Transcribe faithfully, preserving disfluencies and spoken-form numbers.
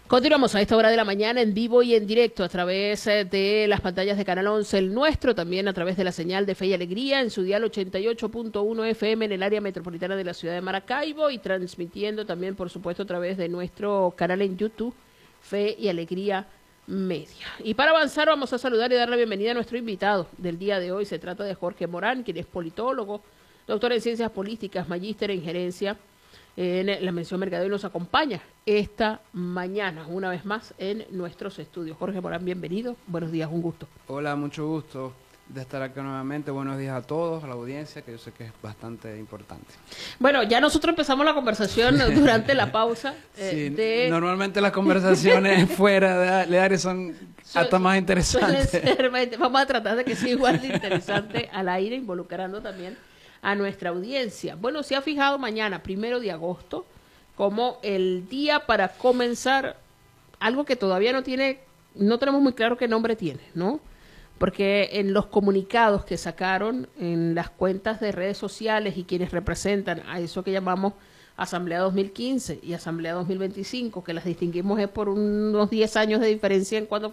Continuamos a esta hora de la mañana en vivo y en directo a través de las pantallas de Canal once, el nuestro, también a través de la señal de Fe y Alegría en su dial ochenta y ocho punto uno F M en el área metropolitana de la ciudad de Maracaibo y transmitiendo también, por supuesto, a través de nuestro canal en YouTube, Fe y Alegría Media. Y para avanzar vamos a saludar y dar la bienvenida a nuestro invitado del día de hoy. Se trata de Jorge Morán, quien es politólogo, doctor en Ciencias Políticas, magíster en Gerencia en la mención Mercadeo y nos acompaña esta mañana, una vez más, en nuestros estudios. Jorge Morán, bienvenido. Buenos días, un gusto. Hola, mucho gusto de estar acá nuevamente. Buenos días a todos, a la audiencia, que yo sé que es bastante importante. Bueno, ya nosotros empezamos la conversación durante la pausa. Eh, sí, de... Normalmente las conversaciones fuera de área son hasta más interesantes. Ser, vamos a tratar de que sea igual de interesante al aire, involucrando también a nuestra audiencia. Bueno, se ha fijado mañana, primero de agosto, como el día para comenzar algo que todavía no tiene, no tenemos muy claro qué nombre tiene, ¿no? Porque en los comunicados que sacaron en las cuentas de redes sociales y quienes representan a eso que llamamos Asamblea dos mil quince y Asamblea dos mil veinticinco, que las distinguimos es por unos diez años de diferencia en cuanto